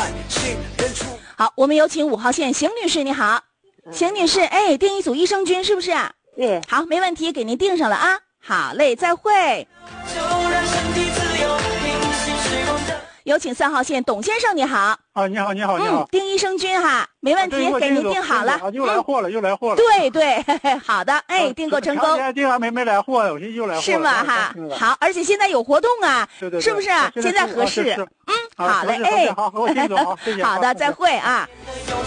好，我们有请5号线邢女士，你好。邢女士，哎，订一组益生菌是不是啊？ 对。 好，没问题，给您订上了啊。好嘞，再会。有请3号线董先生，你好。 啊，你好，你好，你好。 订益生菌哈，没问题，给您订好了。 又来货了，又来货了。 对对，好的，哎，订购成功。 订完没来货，我又来货了。 是吗？哈，好，而且现在有活动啊， 对， 是不是？现在合适。好嘞，哎， 好，我谢谢，好，谢谢。 好的，再会啊。